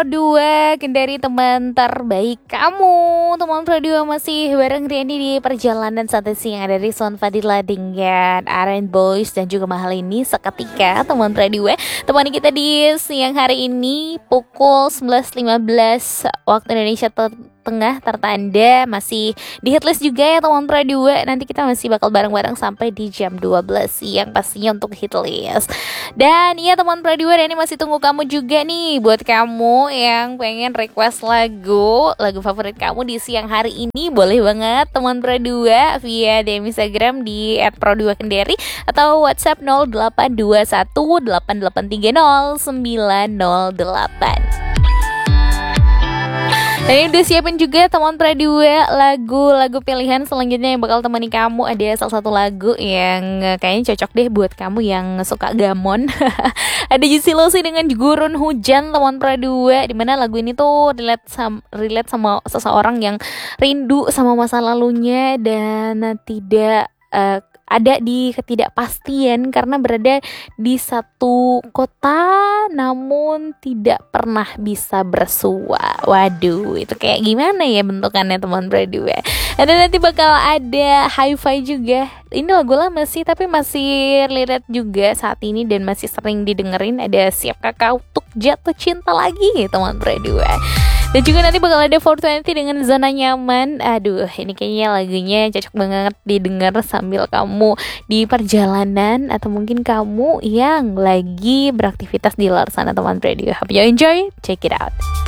Pro 2 Kendari, teman terbaik kamu. Teman Pro 2 masih bareng Riani di perjalanan satu siang ada Rizwan Fadila dengan Aren Boys dan juga Mahal ini seketika. Teman Pro 2 temani kita di siang hari ini pukul 11.15 waktu Indonesia Tengah tertanda masih di hitlist juga ya teman Pro 2. Nanti kita masih bakal bareng-bareng sampai di jam 12 siang pastinya untuk hitlist. Dan iya teman Pro 2, Riani masih tunggu kamu juga nih. Buat kamu yang pengen request lagu favorit kamu di siang hari ini, boleh banget teman Pro 2 via DM Instagram di @pro2kendari atau WhatsApp 08218830 908. Dan ini udah siapin juga teman Pro 2 lagu pilihan selanjutnya yang bakal temani kamu. Ada salah satu lagu yang kayaknya cocok deh buat kamu yang suka gamon. Ada Juicy Lucy dengan Gurun Hujan teman Pro 2, dimana lagu ini tuh relate sama seseorang yang rindu sama masa lalunya dan tidak ada di ketidakpastian karena berada di satu kota namun tidak pernah bisa bersua. Waduh, itu kayak gimana ya bentukannya teman Pro 2. Dan nanti bakal ada Hi-Fi juga. Ini lagu lama sih tapi masih relate juga saat ini dan masih sering didengerin. Ada Siap Kakak Untuk Jatuh Cinta Lagi teman Pro 2. Dan juga nanti bakal ada 420 dengan Zona Nyaman. Aduh, ini kayaknya lagunya cocok banget didengar sambil kamu di perjalanan atau mungkin kamu yang lagi beraktivitas di luar sana teman Pro 2. Hope you enjoy, check it out.